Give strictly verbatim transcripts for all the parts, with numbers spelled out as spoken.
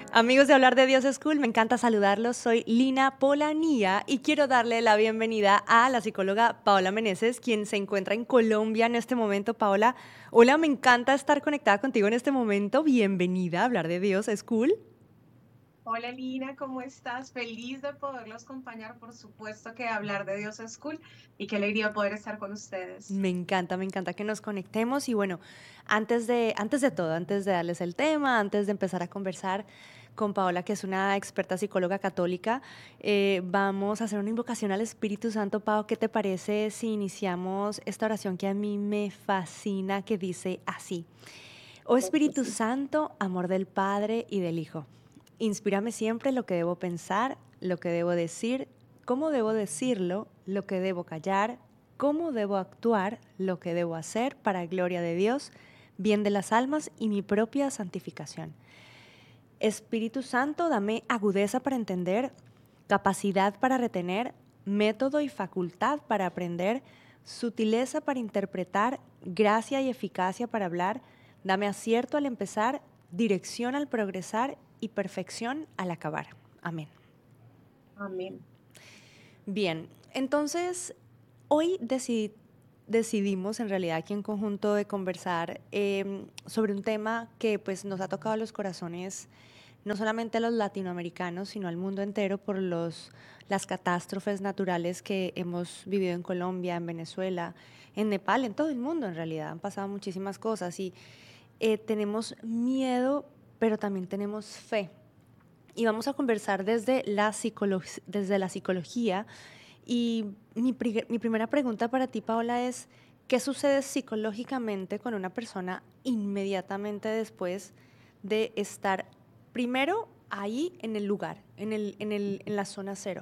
Amigos de Hablar de Dios School, me encanta saludarlos. Soy Lina Polanía y quiero darle la bienvenida a la psicóloga Paola Meneses, quien se encuentra en Colombia en este momento. Paola, hola, me encanta estar conectada contigo en este momento. Bienvenida a Hablar de Dios School. Hola Lina, ¿cómo estás? Feliz de poderlos acompañar, por supuesto que hablar de Dios es cool y qué alegría poder estar con ustedes. Me encanta, me encanta que nos conectemos y bueno, antes de, antes de todo, antes de darles el tema, antes de empezar a conversar con Paola, que es una experta psicóloga católica, eh, vamos a hacer una invocación al Espíritu Santo. Pao, ¿qué te parece si iniciamos esta oración que a mí me fascina, que dice así? Oh Claro que Espíritu sí. Santo, amor del Padre y del Hijo, inspírame siempre lo que debo pensar, lo que debo decir, cómo debo decirlo, lo que debo callar, cómo debo actuar, lo que debo hacer para gloria de Dios, bien de las almas y mi propia santificación. Espíritu Santo, dame agudeza para entender, capacidad para retener, método y facultad para aprender, sutileza para interpretar, gracia y eficacia para hablar. Dame acierto al empezar, dirección al progresar y perfección al acabar. Amén. Amén. Bien, entonces hoy decidí, decidimos en realidad aquí en conjunto de conversar eh, sobre un tema que pues nos ha tocado los corazones no solamente a los latinoamericanos, sino al mundo entero por los, las catástrofes naturales que hemos vivido en Colombia, en Venezuela, en Nepal, en todo el mundo en realidad. Han pasado muchísimas cosas y eh, tenemos miedo, pero también tenemos fe. Y vamos a conversar desde la, psicolo desde la psicología. Y mi, mi primera pregunta para ti, Paola, es, ¿qué sucede psicológicamente con una persona inmediatamente después de estar primero ahí en el lugar, en, el, en, el, en la zona cero?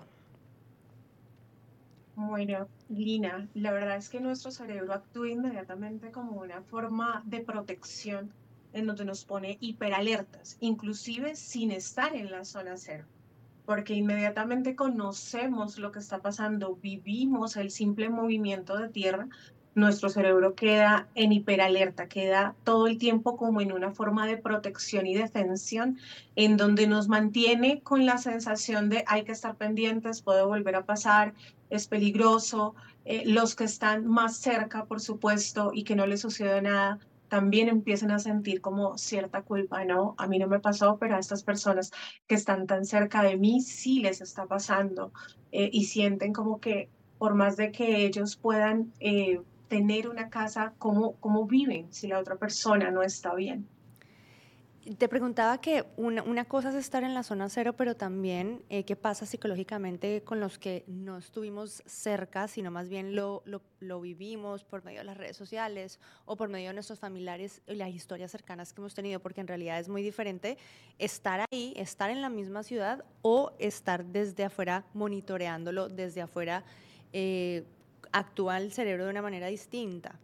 Bueno, Lina, la verdad es que nuestro cerebro actúa inmediatamente como una forma de protección en donde nos pone hiperalertas, inclusive sin estar en la zona cero, porque inmediatamente conocemos lo que está pasando, vivimos el simple movimiento de tierra, nuestro cerebro queda en hiperalerta, queda todo el tiempo como en una forma de protección y defensión, en donde nos mantiene con la sensación de hay que estar pendientes, puede volver a pasar, es peligroso. Eh, los que están más cerca, por supuesto, y que no les sucede nada, también empiezan a sentir como cierta culpa, ¿no? A mí no me pasó, pero a estas personas que están tan cerca de mí sí les está pasando, eh, y sienten como que por más de que ellos puedan eh, tener una casa, ¿cómo, cómo viven si la otra persona no está bien? Te preguntaba que una, una cosa es estar en la zona cero, pero también eh, qué pasa psicológicamente con los que no estuvimos cerca, sino más bien lo, lo, lo vivimos por medio de las redes sociales o por medio de nuestros familiares y las historias cercanas que hemos tenido, porque en realidad es muy diferente estar ahí, estar en la misma ciudad o estar desde afuera monitoreándolo, desde afuera eh, actúa el cerebro de una manera distinta.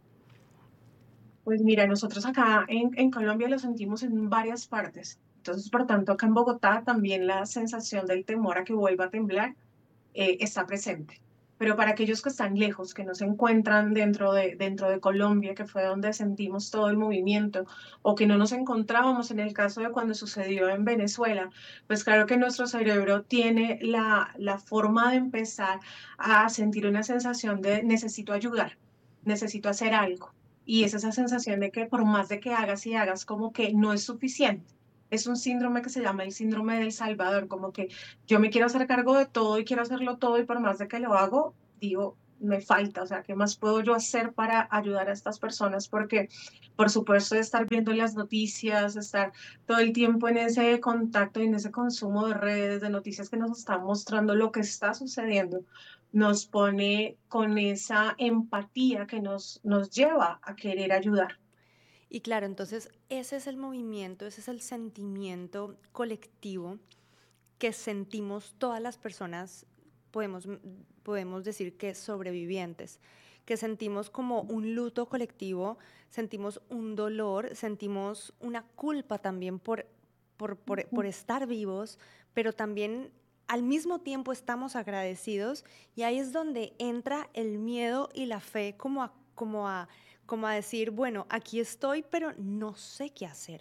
Pues mira, nosotros acá en, en Colombia lo sentimos en varias partes. Entonces, por tanto, acá en Bogotá también la sensación del temor a que vuelva a temblar eh, está presente. Pero para aquellos que están lejos, que no se encuentran dentro de, dentro de Colombia, que fue donde sentimos todo el movimiento, o que no nos encontrábamos en el caso de cuando sucedió en Venezuela, pues claro que nuestro cerebro tiene la, la forma de empezar a sentir una sensación de necesito ayudar, necesito hacer algo. Y es esa sensación de que por más de que hagas y hagas, como que no es suficiente. Es un síndrome que se llama el síndrome del Salvador, como que yo me quiero hacer cargo de todo y quiero hacerlo todo y por más de que lo hago, digo, me falta, o sea, ¿qué más puedo yo hacer para ayudar a estas personas? Porque, por supuesto, de estar viendo las noticias, estar todo el tiempo en ese contacto y en ese consumo de redes, de noticias que nos están mostrando lo que está sucediendo, nos pone con esa empatía que nos, nos lleva a querer ayudar. Y claro, entonces ese es el movimiento, ese es el sentimiento colectivo que sentimos todas las personas, podemos, podemos decir que sobrevivientes, que sentimos como un luto colectivo, sentimos un dolor, sentimos una culpa también por, por, por, por estar vivos, pero también al mismo tiempo estamos agradecidos y ahí es donde entra el miedo y la fe como a, como a, como a decir, bueno, aquí estoy, pero no sé qué hacer.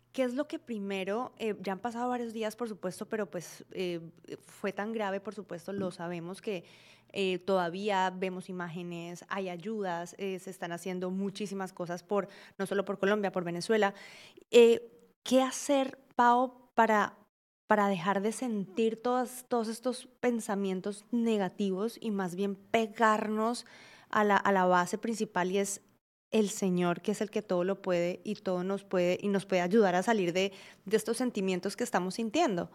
¿Qué es lo que primero, eh, ya han pasado varios días, por supuesto, pero pues eh, fue tan grave, por supuesto, lo sabemos que eh, todavía vemos imágenes, hay ayudas, eh, se están haciendo muchísimas cosas por, no solo por Colombia, por Venezuela. Eh, ¿Qué hacer, Pau, para, para dejar de sentir todas, todos estos pensamientos negativos y más bien pegarnos a la, a la base principal y es el Señor, que es el que todo lo puede y todo nos puede y nos puede ayudar a salir de, de estos sentimientos que estamos sintiendo?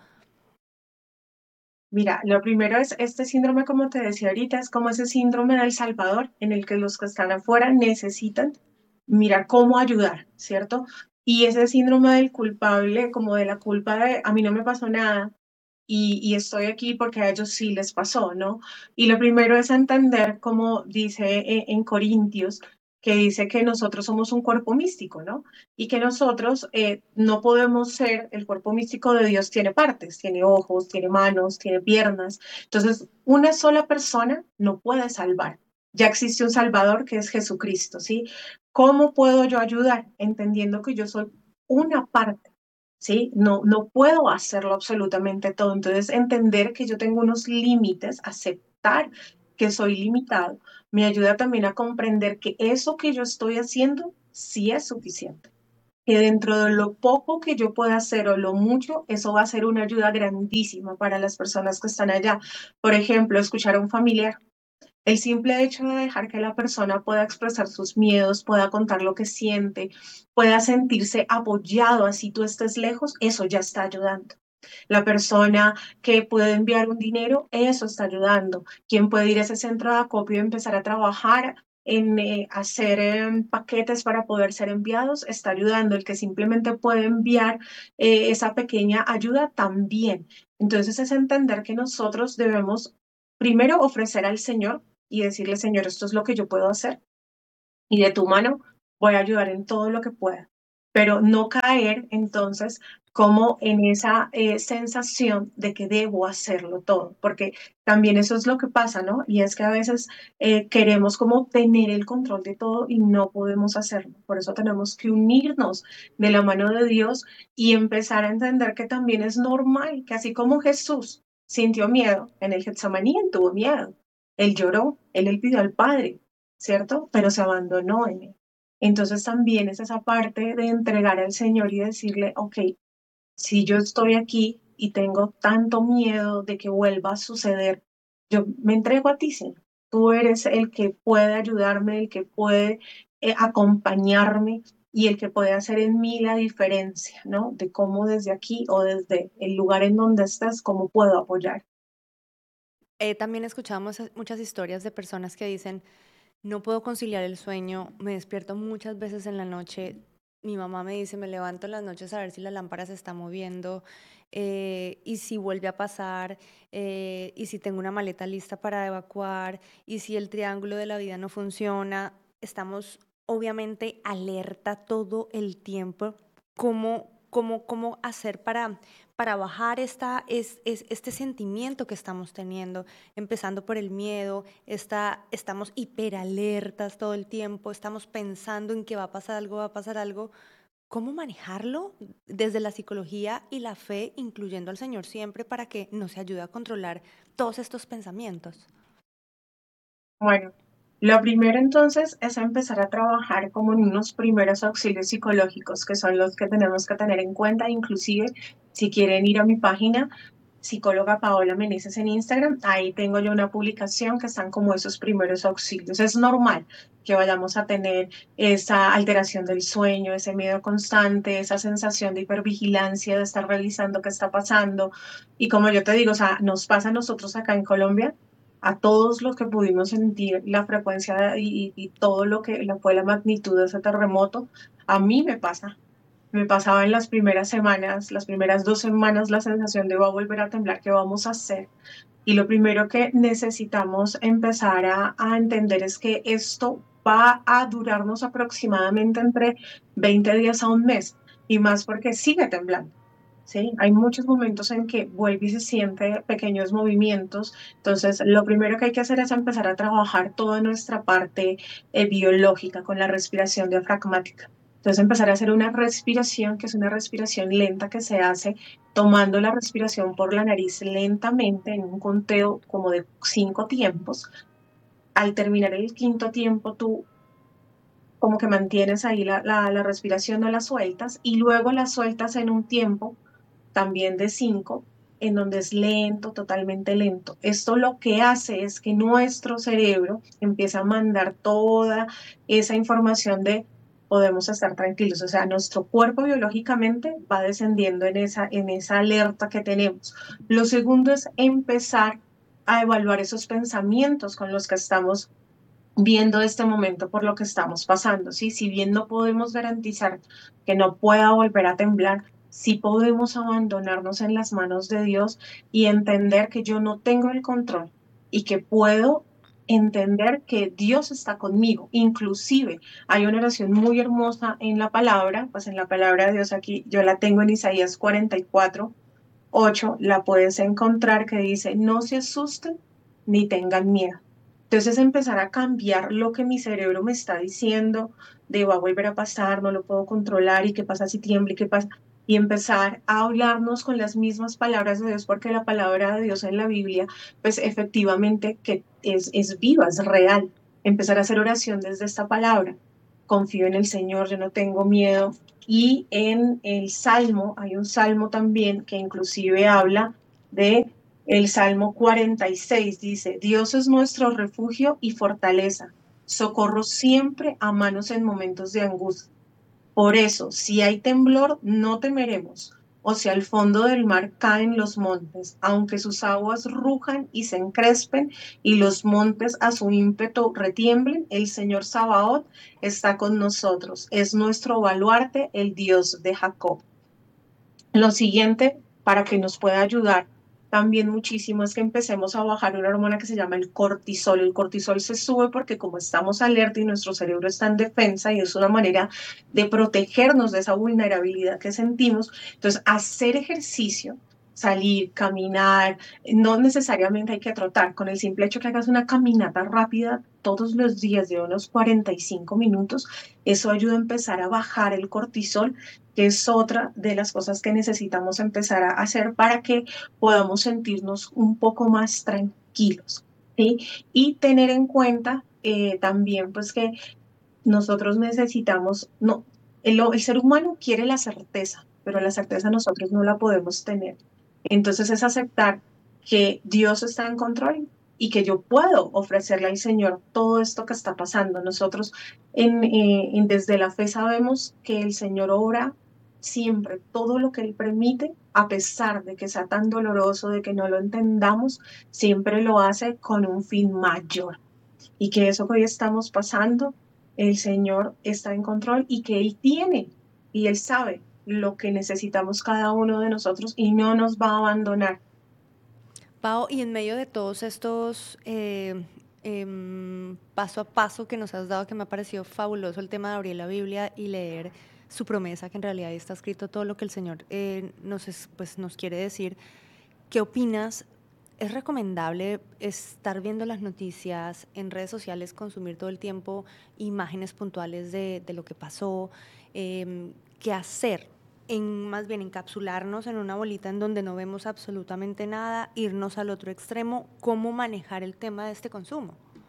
Mira, lo primero es este síndrome, como te decía ahorita, es como ese síndrome del Salvador en el que los que están afuera necesitan mirar cómo ayudar, ¿cierto? Y ese síndrome del culpable, como de la culpa de a mí no me pasó nada y, y estoy aquí porque a ellos sí les pasó, ¿no? Y lo primero es entender, como dice en, en Corintios, que dice que nosotros somos un cuerpo místico, ¿no? Y que nosotros eh, no podemos ser, el cuerpo místico de Dios tiene partes, tiene ojos, tiene manos, tiene piernas. Entonces, una sola persona no puede salvar. Ya existe un Salvador que es Jesucristo, ¿sí? ¿Cómo puedo yo ayudar? Entendiendo que yo soy una parte, ¿sí? No, no puedo hacerlo absolutamente todo. Entonces, entender que yo tengo unos límites, aceptar que soy limitado, me ayuda también a comprender que eso que yo estoy haciendo sí es suficiente. Que dentro de lo poco que yo pueda hacer o lo mucho, eso va a ser una ayuda grandísima para las personas que están allá. Por ejemplo, escuchar a un familiar. El simple hecho de dejar que la persona pueda expresar sus miedos, pueda contar lo que siente, pueda sentirse apoyado así tú estés lejos, eso ya está ayudando. La persona que puede enviar un dinero, eso está ayudando. Quien puede ir a ese centro de acopio y empezar a trabajar en eh, hacer eh, paquetes para poder ser enviados, está ayudando. El que simplemente puede enviar eh, esa pequeña ayuda también. Entonces es entender que nosotros debemos primero ofrecer al Señor y decirle, Señor, esto es lo que yo puedo hacer y de tu mano voy a ayudar en todo lo que pueda, pero no caer entonces como en esa eh, sensación de que debo hacerlo todo, porque también eso es lo que pasa, ¿no? Y es que a veces eh, queremos como tener el control de todo y no podemos hacerlo. Por eso tenemos que unirnos de la mano de Dios y empezar a entender que también es normal, que así como Jesús sintió miedo en el Getsemaní, él tuvo miedo, él lloró, él le pidió al Padre, ¿cierto? Pero se abandonó en él. Entonces también es esa parte de entregar al Señor y decirle, ok, si yo estoy aquí y tengo tanto miedo de que vuelva a suceder, yo me entrego a ti, Señor. Tú eres el que puede ayudarme, el que puede eh, acompañarme y el que puede hacer en mí la diferencia, ¿no? De cómo desde aquí o desde el lugar en donde estás, cómo puedo apoyar. Eh, también escuchamos eh, muchas historias de personas que dicen, no puedo conciliar el sueño, me despierto muchas veces en la noche. Mi mamá me dice, me levanto en las noches a ver si la lámpara se está moviendo, eh, y si vuelve a pasar, eh, y si tengo una maleta lista para evacuar, y si el triángulo de la vida no funciona. Estamos obviamente alerta todo el tiempo. ¿Cómo, cómo, cómo hacer para, para bajar esta, es, es- este sentimiento que estamos teniendo? Empezando por el miedo, está, estamos hiperalertas todo el tiempo, estamos pensando en que va a pasar algo, va a pasar algo. ¿Cómo manejarlo desde la psicología y la fe, incluyendo al Señor siempre, para que nos ayude a controlar todos estos pensamientos? Bueno, lo primero entonces es empezar a trabajar como en unos primeros auxilios psicológicos, que son los que tenemos que tener en cuenta, inclusive si quieren ir a mi página, psicóloga Paola Meneses en Instagram, ahí tengo yo una publicación que están como esos primeros auxilios. Es normal que vayamos a tener esa alteración del sueño, ese miedo constante, esa sensación de hipervigilancia, de estar revisando qué está pasando. Y como yo te digo, o sea, nos pasa a nosotros acá en Colombia a todos los que pudimos sentir la frecuencia y, y todo lo que la, fue la magnitud de ese terremoto, a mí me pasa. Me pasaba en las primeras semanas, las primeras dos semanas, la sensación de va a volver a temblar, ¿qué vamos a hacer? Y lo primero que necesitamos empezar a, a entender es que esto va a durarnos aproximadamente entre veinte días a un mes, y más porque sigue temblando. ¿Sí? Hay muchos momentos en que vuelve y se siente pequeños movimientos. Entonces, lo primero que hay que hacer es empezar a trabajar toda nuestra parte eh, biológica con la respiración diafragmática. Entonces empezar a hacer una respiración, que es una respiración lenta que se hace tomando la respiración por la nariz lentamente en un conteo como de cinco tiempos. Al terminar el quinto tiempo, tú como que mantienes ahí la, la, la respiración, no la sueltas, y luego la sueltas en un tiempo también de cinco, en donde es lento, totalmente lento. Esto lo que hace es que nuestro cerebro empieza a mandar toda esa información de podemos estar tranquilos, o sea, nuestro cuerpo biológicamente va descendiendo en esa, en esa alerta que tenemos. Lo segundo es empezar a evaluar esos pensamientos con los que estamos viendo este momento por lo que estamos pasando, ¿sí? Si bien no podemos garantizar que no pueda volver a temblar, sí podemos abandonarnos en las manos de Dios y entender que yo no tengo el control y que puedo entender que Dios está conmigo. Inclusive hay una oración muy hermosa en la palabra, pues en la palabra de Dios aquí, yo la tengo en Isaías cuarenta y cuatro, ocho, la puedes encontrar que dice, no se asusten ni tengan miedo. Entonces empezar a cambiar lo que mi cerebro me está diciendo de va a volver a pasar, no lo puedo controlar y qué pasa si tiembla y qué pasa. Y empezar a hablarnos con las mismas palabras de Dios, porque la palabra de Dios en la Biblia, pues efectivamente que es, es viva, es real. Empezar a hacer oración desde esta palabra. Confío en el Señor, yo no tengo miedo. Y en el Salmo, hay un Salmo también que inclusive habla de el Salmo cuarenta y seis, dice, Dios es nuestro refugio y fortaleza, socorro siempre a manos en momentos de angustia. Por eso, si hay temblor, no temeremos, o si al fondo del mar caen los montes, aunque sus aguas rujan y se encrespen y los montes a su ímpetu retiemblen, el Señor Sabaoth está con nosotros, es nuestro baluarte, el Dios de Jacob. Lo siguiente, para que nos pueda ayudar también muchísimo, es que empecemos a bajar una hormona que se llama el cortisol. El cortisol se sube porque como estamos alerta y nuestro cerebro está en defensa y es una manera de protegernos de esa vulnerabilidad que sentimos, entonces hacer ejercicio, salir, caminar, no necesariamente hay que trotar, con el simple hecho que hagas una caminata rápida todos los días de unos cuarenta y cinco minutos, eso ayuda a empezar a bajar el cortisol, que es otra de las cosas que necesitamos empezar a hacer para que podamos sentirnos un poco más tranquilos, ¿sí? Y tener en cuenta eh, también, pues, que nosotros necesitamos, no, el, el ser humano quiere la certeza, pero la certeza nosotros no la podemos tener. Entonces es aceptar que Dios está en control y que yo puedo ofrecerle al Señor todo esto que está pasando. Nosotros en, eh, en desde la fe sabemos que el Señor obra siempre todo lo que Él permite, a pesar de que sea tan doloroso, de que no lo entendamos, siempre lo hace con un fin mayor. Y que eso que hoy estamos pasando, el Señor está en control y que Él tiene y Él sabe lo que necesitamos cada uno de nosotros y no nos va a abandonar. Pau, y en medio de todos estos eh, em, paso a paso que nos has dado, que me ha parecido fabuloso el tema de abrir la Biblia y leer su promesa, que en realidad ahí está escrito todo lo que el Señor eh, nos, es- pues, nos quiere decir, ¿qué opinas? ¿Es recomendable estar viendo las noticias en redes sociales, consumir todo el tiempo imágenes puntuales de, de lo que pasó? Em, ¿qué hacer? En más bien encapsularnos en una bolita en donde no vemos absolutamente nada, irnos al otro extremo, ¿cómo manejar el tema de este consumo?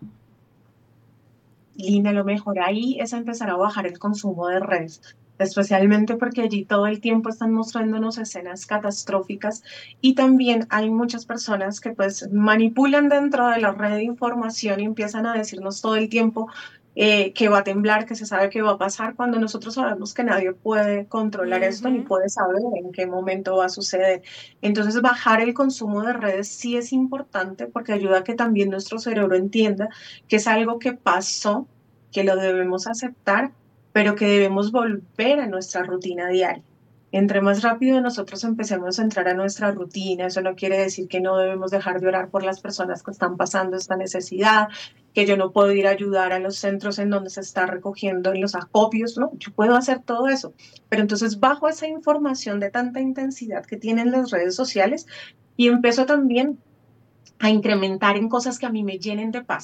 Lina, lo mejor ahí es empezar a bajar el consumo de redes, especialmente porque allí todo el tiempo están mostrándonos escenas catastróficas y también hay muchas personas que pues manipulan dentro de la red de información y empiezan a decirnos todo el tiempo eh, que va a temblar, que se sabe que va a pasar, cuando nosotros sabemos que nadie puede controlar esto ni Ujú. puede saber en qué momento va a suceder. Entonces, bajar el consumo de redes sí es importante porque ayuda a que también nuestro cerebro entienda que es algo que pasó, que lo debemos aceptar, pero que debemos volver a nuestra rutina diaria. Entre más rápido nosotros empecemos a entrar a nuestra rutina, eso no quiere decir que no debemos dejar de orar por las personas que están pasando esta necesidad, que yo no puedo ir a ayudar a los centros en donde se está recogiendo en los acopios, ¿no? Yo puedo hacer todo eso, pero entonces bajo esa información de tanta intensidad que tienen las redes sociales y empiezo también a incrementar en cosas que a mí me llenen de paz.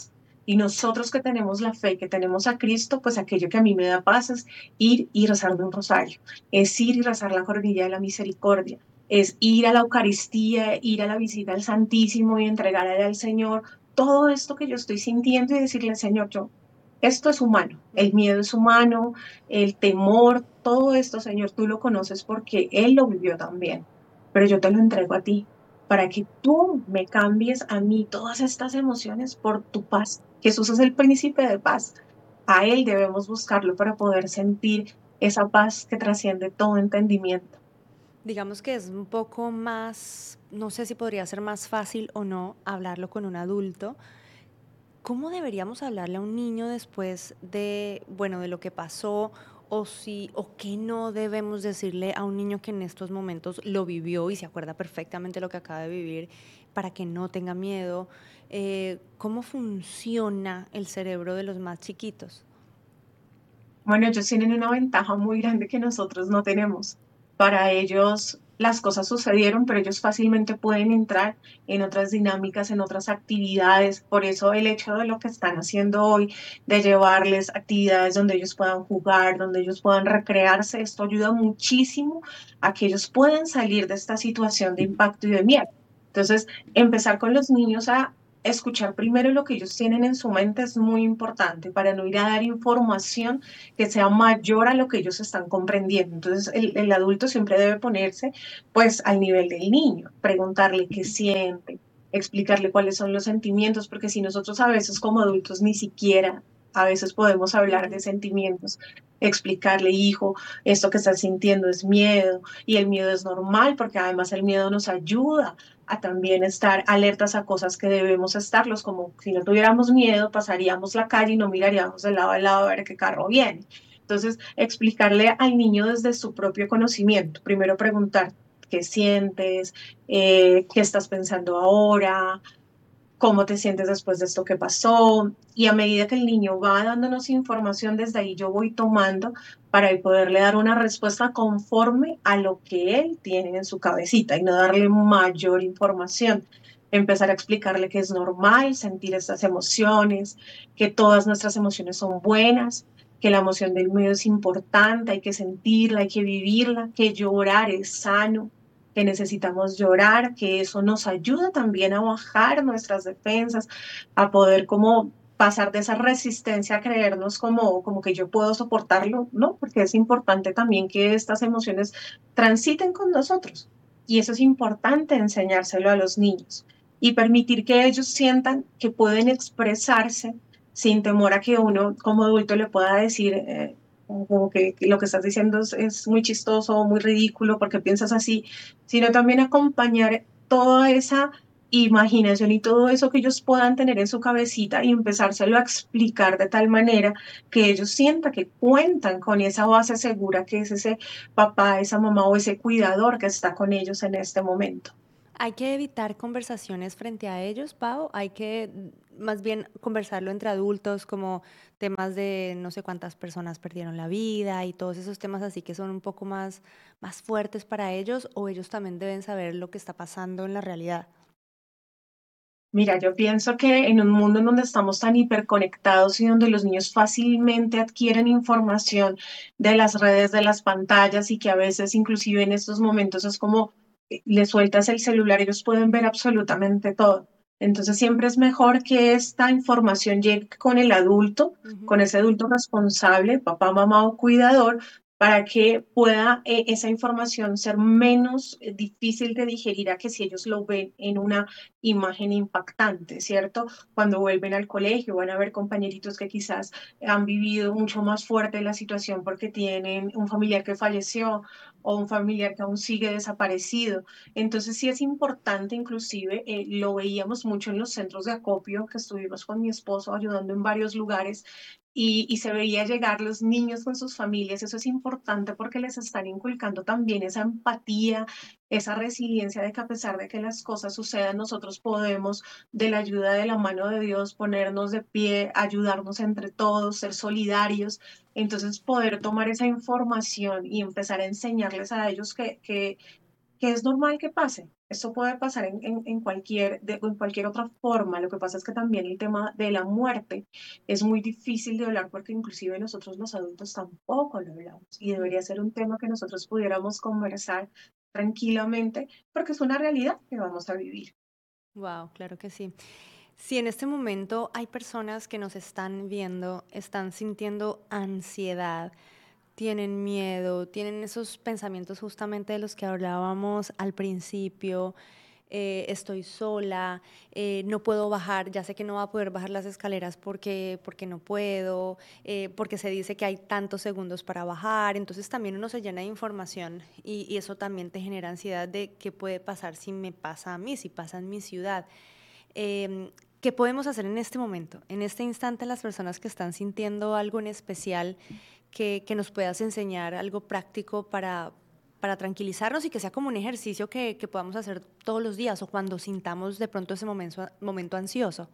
Y nosotros que tenemos la fe, que tenemos a Cristo, pues aquello que a mí me da paz es ir y rezarme un rosario, es ir y rezar la coronilla de la misericordia, es ir a la Eucaristía, ir a la visita al Santísimo y entregarle al Señor todo esto que yo estoy sintiendo y decirle, Señor, yo, esto es humano, el miedo es humano, el temor, todo esto, Señor, tú lo conoces porque Él lo vivió también, pero yo te lo entrego a ti para que tú me cambies a mí todas estas emociones por tu paz. Jesús es el príncipe de paz. A Él debemos buscarlo para poder sentir esa paz que trasciende todo entendimiento. Digamos que es un poco más, no sé si podría ser más fácil o no hablarlo con un adulto. ¿Cómo deberíamos hablarle a un niño después de, bueno, de lo que pasó o si o qué no debemos decirle a un niño que en estos momentos lo vivió y se acuerda perfectamente lo que acaba de vivir para que no tenga miedo? Eh, ¿cómo funciona el cerebro de los más chiquitos? Bueno, ellos tienen una ventaja muy grande que nosotros no tenemos. Para ellos las cosas sucedieron, pero ellos fácilmente pueden entrar en otras dinámicas, en otras actividades. Por eso el hecho de lo que están haciendo hoy, de llevarles actividades donde ellos puedan jugar, donde ellos puedan recrearse, esto ayuda muchísimo a que ellos puedan salir de esta situación de impacto y de miedo. Entonces, empezar con los niños a escuchar primero lo que ellos tienen en su mente es muy importante para no ir a dar información que sea mayor a lo que ellos están comprendiendo. Entonces, el, el adulto siempre debe ponerse pues al nivel del niño, preguntarle qué siente, explicarle cuáles son los sentimientos, porque si nosotros a veces como adultos ni siquiera a veces podemos hablar de Ujú. sentimientos, explicarle, hijo, esto que estás sintiendo es miedo y el miedo es normal porque además el miedo nos ayuda a también estar alertas a cosas que debemos estarlos, como si no tuviéramos miedo, pasaríamos la calle y no miraríamos de lado a lado a ver qué carro viene. Entonces, explicarle al niño desde su propio conocimiento. Primero preguntar qué sientes, eh, qué estás pensando ahora, cómo te sientes después de esto que pasó. Y a medida que el niño va dándonos información, desde ahí yo voy tomando para poderle dar una respuesta conforme a lo que él tiene en su cabecita y no darle mayor información. Empezar a explicarle que es normal sentir estas emociones, que todas nuestras emociones son buenas, que la emoción del miedo es importante, hay que sentirla, hay que vivirla, que llorar es sano, que necesitamos llorar, que eso nos ayuda también a bajar nuestras defensas, a poder como pasar de esa resistencia a creernos como, como que yo puedo soportarlo, ¿no? Porque es importante también que estas emociones transiten con nosotros. Y eso es importante enseñárselo a los niños y permitir que ellos sientan que pueden expresarse sin temor a que uno como adulto le pueda decir, eh, como que, que lo que estás diciendo es, es muy chistoso o muy ridículo porque piensas así, sino también acompañar toda esa imaginación y todo eso que ellos puedan tener en su cabecita y empezárselo a explicar de tal manera que ellos sientan que cuentan con esa base segura que es ese papá, esa mamá o ese cuidador que está con ellos en este momento. Hay que evitar conversaciones frente a ellos, Pau. Hay que mm, más bien conversarlo entre adultos, como temas de no sé cuántas personas perdieron la vida y todos esos temas así que son un poco más, más fuertes para ellos, o ellos también deben saber lo que está pasando en la realidad. Mira, yo pienso que en un mundo en donde estamos tan hiperconectados y donde los niños fácilmente adquieren información de las redes, de las pantallas y que a veces inclusive en estos momentos es como eh, le sueltas el celular, ellos pueden ver absolutamente todo. Entonces siempre es mejor que esta información llegue con el adulto, Ujú. con ese adulto responsable, papá, mamá o cuidador, para que pueda eh, esa información ser menos eh, difícil de digerir a que si ellos lo ven en una imagen impactante, ¿cierto? Cuando vuelven al colegio van a ver compañeritos que quizás han vivido mucho más fuerte la situación porque tienen un familiar que falleció o un familiar que aún sigue desaparecido. Entonces sí es importante, inclusive eh, lo veíamos mucho en los centros de acopio que estuvimos con mi esposo ayudando en varios lugares y, y se veía llegar los niños con sus familias. Eso es importante porque les están inculcando también esa empatía, esa resiliencia de que a pesar de que las cosas sucedan, nosotros podemos, de la ayuda de la mano de Dios, ponernos de pie, ayudarnos entre todos, ser solidarios. Entonces, poder tomar esa información y empezar a enseñarles a ellos que, que que es normal que pase. Esto puede pasar en, en, en cualquier, de, en cualquier otra forma. Lo que pasa es que también el tema de la muerte es muy difícil de hablar porque inclusive nosotros los adultos tampoco lo hablamos y debería ser un tema que nosotros pudiéramos conversar tranquilamente porque es una realidad que vamos a vivir. Wow, claro que sí. Si en este momento hay personas que nos están viendo, están sintiendo ansiedad, tienen miedo, tienen esos pensamientos justamente de los que hablábamos al principio, eh, estoy sola, eh, no puedo bajar, ya sé que no va a poder bajar las escaleras porque, porque no puedo, eh, porque se dice que hay tantos segundos para bajar, entonces también uno se llena de información y, y eso también te genera ansiedad de qué puede pasar si me pasa a mí, si pasa en mi ciudad. Eh, ¿Qué podemos hacer en este momento, en este instante, las personas que están sintiendo algo en especial que, que nos puedas enseñar algo práctico para, para tranquilizarnos y que sea como un ejercicio que, que podamos hacer todos los días o cuando sintamos de pronto ese momento, momento ansioso?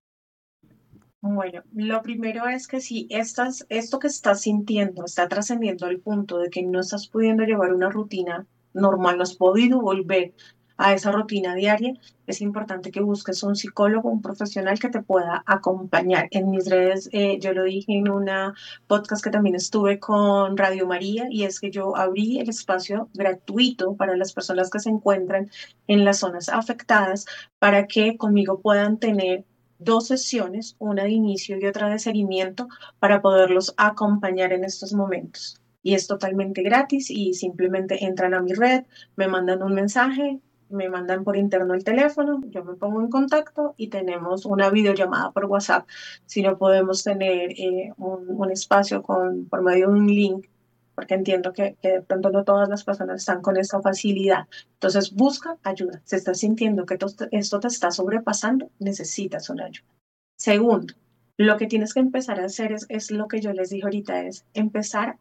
Bueno, lo primero es que si estás, esto que estás sintiendo está trascendiendo al punto de que no estás pudiendo llevar una rutina normal, no has podido volver a esa rutina diaria, es importante que busques un psicólogo, un profesional que te pueda acompañar. En mis redes, eh, yo lo dije en una podcast que también estuve con Radio María, y es que yo abrí el espacio gratuito para las personas que se encuentran en las zonas afectadas para que conmigo puedan tener dos sesiones, una de inicio y otra de seguimiento, para poderlos acompañar en estos momentos. Y es totalmente gratis y simplemente entran a mi red, me mandan un mensaje, me mandan por interno el teléfono, yo me pongo en contacto y tenemos una videollamada por WhatsApp. Si no podemos tener eh, un, un, espacio con, por medio de un link, porque entiendo que, que de pronto no todas las personas están con esta facilidad. Entonces busca ayuda. Si estás sintiendo que esto te está sobrepasando, necesitas una ayuda. Segundo, lo que tienes que empezar a hacer es, es lo que yo les dije ahorita, es empezar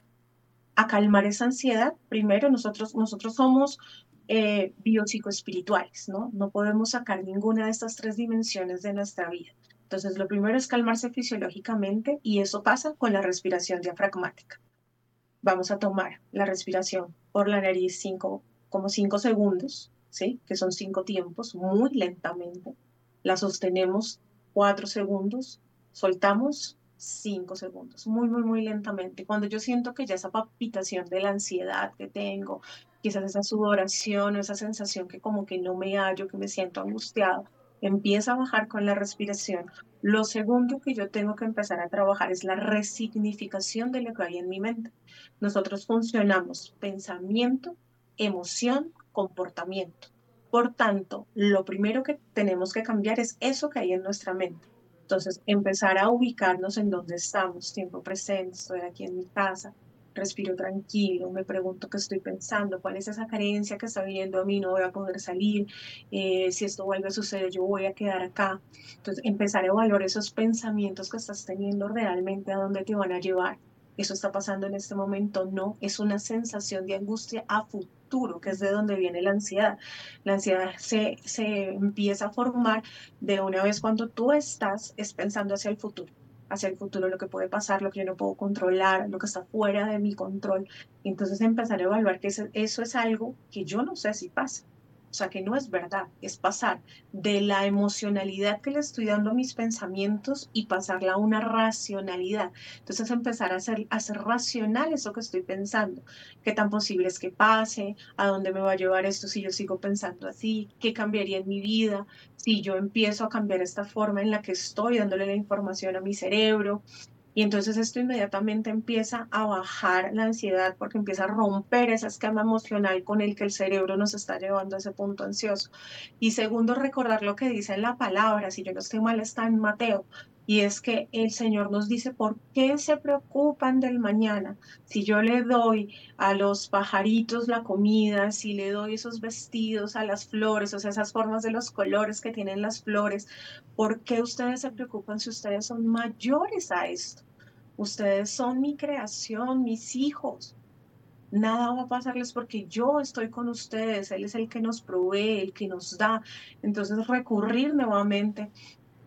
a calmar esa ansiedad. Primero, nosotros, nosotros somos eh, biopsicoespirituales, ¿no? No podemos sacar ninguna de estas tres dimensiones de nuestra vida. Entonces, lo primero es calmarse fisiológicamente y eso pasa con la respiración diafragmática. Vamos a tomar la respiración por la nariz cinco, como cinco segundos, ¿sí? Que son cinco tiempos, muy lentamente. La sostenemos cuatro segundos, soltamos cinco segundos, muy, muy, muy lentamente. Cuando yo siento que ya esa palpitación de la ansiedad que tengo, quizás esa sudoración o esa sensación que como que no me hallo, que me siento angustiado, empieza a bajar con la respiración. Lo segundo que yo tengo que empezar a trabajar es la resignificación de lo que hay en mi mente. Nosotros funcionamos pensamiento, emoción, comportamiento. Por tanto, lo primero que tenemos que cambiar es eso que hay en nuestra mente. Entonces, empezar a ubicarnos en dónde estamos, tiempo presente, estoy aquí en mi casa, respiro tranquilo, me pregunto qué estoy pensando, cuál es esa carencia que está viniendo a mí, no voy a poder salir, eh, si esto vuelve a suceder, yo voy a quedar acá. Entonces, empezar a evaluar esos pensamientos que estás teniendo realmente a dónde te van a llevar. Eso está pasando en este momento, no, es una sensación de angustia a futuro, que es de donde viene la ansiedad. La ansiedad se, se empieza a formar de una vez cuando tú estás es pensando hacia el futuro, hacia el futuro, lo que puede pasar, lo que yo no puedo controlar, lo que está fuera de mi control. Entonces empezar a evaluar que eso, eso es algo que yo no sé si pasa. O sea, que no es verdad, es pasar de la emocionalidad que le estoy dando a mis pensamientos y pasarla a una racionalidad. Entonces empezar a hacer, a hacer racional eso que estoy pensando. ¿Qué tan posible es que pase? ¿A dónde me va a llevar esto si yo sigo pensando así? ¿Qué cambiaría en mi vida si yo empiezo a cambiar esta forma en la que estoy dándole la información a mi cerebro? Y entonces esto inmediatamente empieza a bajar la ansiedad porque empieza a romper ese esquema emocional con el que el cerebro nos está llevando a ese punto ansioso. Y segundo, recordar lo que dice en la palabra, si yo no estoy mal, está en Mateo, y es que el Señor nos dice, ¿por qué se preocupan del mañana? Si yo le doy a los pajaritos la comida, si le doy esos vestidos a las flores, o sea, esas formas de los colores que tienen las flores, ¿por qué ustedes se preocupan si ustedes son mayores a esto? Ustedes son mi creación, mis hijos. Nada va a pasarles porque yo estoy con ustedes. Él es el que nos provee, el que nos da. Entonces, recurrir nuevamente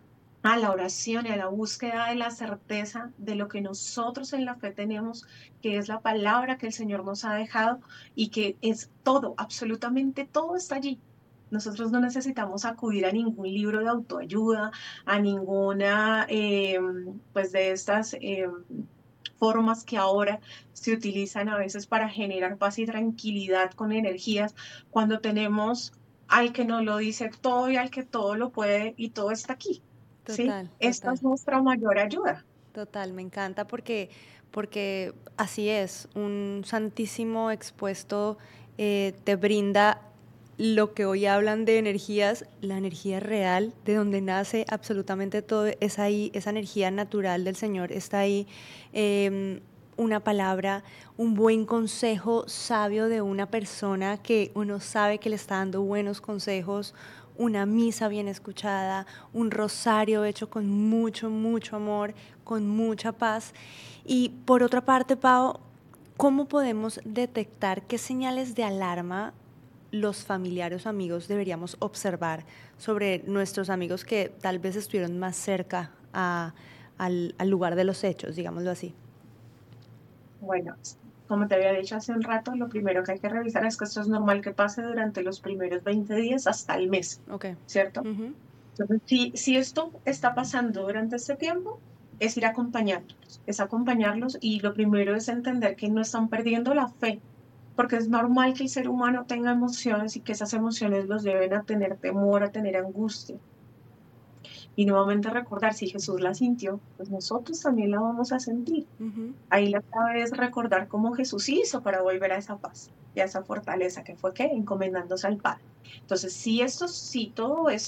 a la oración y a la búsqueda de la certeza de lo que nosotros en la fe tenemos, que es la palabra que el Señor nos ha dejado y que es todo, absolutamente todo está allí. Nosotros no necesitamos acudir a ningún libro de autoayuda, a ninguna, eh, pues de estas eh, formas que ahora se utilizan a veces para generar paz y tranquilidad con energías, cuando tenemos al que nos lo dice todo y al que todo lo puede y todo está aquí. ¿Sí? Total, Esta total. es nuestra mayor ayuda. Total, me encanta porque, porque así es, un santísimo expuesto eh, te brinda lo que hoy hablan de energías, la energía real, de donde nace absolutamente todo, es ahí, esa energía natural del Señor está ahí. Eh, una palabra, un buen consejo sabio de una persona que uno sabe que le está dando buenos consejos, una misa bien escuchada, un rosario hecho con mucho, mucho amor, con mucha paz. Y por otra parte, Pau, ¿cómo podemos detectar qué señales de alarma los familiares o amigos deberíamos observar sobre nuestros amigos que tal vez estuvieron más cerca a, al, al lugar de los hechos, digámoslo así? Bueno, como te había dicho hace un rato, lo primero que hay que revisar es que esto es normal que pase durante los primeros veinte días hasta el mes, Ok. ¿cierto? Ujú. Entonces, si, si esto está pasando durante este tiempo, es ir acompañándolos, es acompañarlos y lo primero es entender que no están perdiendo la fe, porque es normal que el ser humano tenga emociones y que esas emociones los lleven a tener temor, a tener angustia. Y nuevamente recordar, si Jesús la sintió, pues nosotros también la vamos a sentir. Ujú. Ahí la clave es recordar cómo Jesús hizo para volver a esa paz y a esa fortaleza que fue que encomendándose al Padre. Entonces, si esto, si todo esto